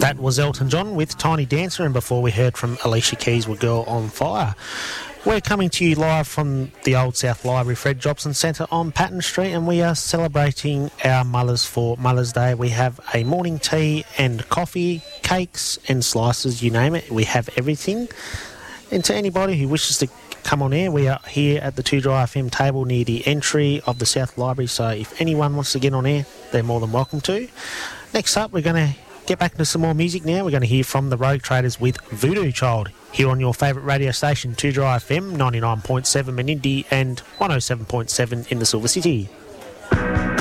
That was Elton John with Tiny Dancer, and before we heard from Alicia Keys with Girl on Fire. We're coming to you live from the Old South Library, Fred Jobson Centre on Patton Street, and we are celebrating our mothers for Mother's Day. We have a morning tea and coffee, cakes and slices, you name it. We have everything. And to anybody who wishes to come on air, we are here at the 2 Dry FM table near the entry of the South Library, so if anyone wants to get on air, they're more than welcome to. Next up, we're going to get back into some more music now. We're going to hear from the Rogue Traders with Voodoo Child here on your favourite radio station, 2 Dry FM, 99.7 Menindee and 107.7 in the Silver City.